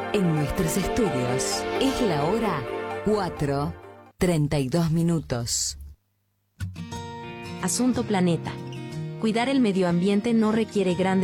En nuestros estudios es la hora 4:32. Asunto Planeta. Cuidar el medio ambiente no requiere grandes